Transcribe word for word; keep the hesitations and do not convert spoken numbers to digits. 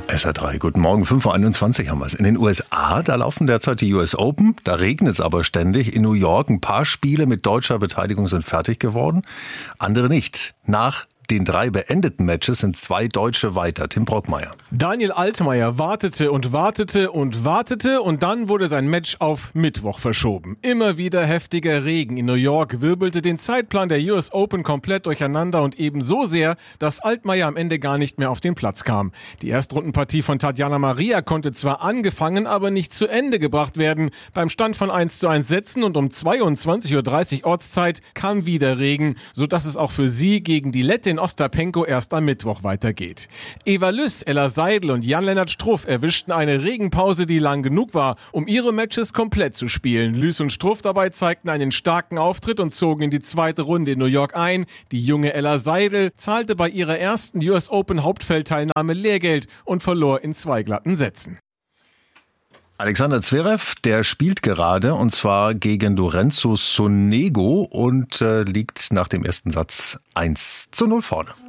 S R drei, guten Morgen, fünf Uhr einundzwanzig haben wir es. In den U S A, da laufen derzeit die U S Open, da regnet es aber ständig. In New York ein paar Spiele mit deutscher Beteiligung sind fertig geworden, andere nicht. Nach den drei beendeten Matches sind zwei Deutsche weiter. Tim Brockmeier. Daniel Altmaier wartete und wartete und wartete und dann wurde sein Match auf Mittwoch verschoben. Immer wieder heftiger Regen in New York wirbelte den Zeitplan der U S Open komplett durcheinander und eben so sehr, dass Altmaier am Ende gar nicht mehr auf den Platz kam. Die Erstrundenpartie von Tatjana Maria konnte zwar angefangen, aber nicht zu Ende gebracht werden. Beim Stand von eins zu eins Sätzen und um zweiundzwanzig Uhr dreißig Ortszeit kam wieder Regen, sodass es auch für sie gegen die Lettin Ostapenko erst am Mittwoch weitergeht. Eva Lüss, Ella Seidel und Jan-Lennart Struff erwischten eine Regenpause, die lang genug war, um ihre Matches komplett zu spielen. Lüss und Struff dabei zeigten einen starken Auftritt und zogen in die zweite Runde in New York ein. Die junge Ella Seidel zahlte bei ihrer ersten U S Open Hauptfeldteilnahme Lehrgeld und verlor in zwei glatten Sätzen. Alexander Zverev, der spielt gerade und zwar gegen Lorenzo Sonego und äh, liegt nach dem ersten Satz eins zu null vorne.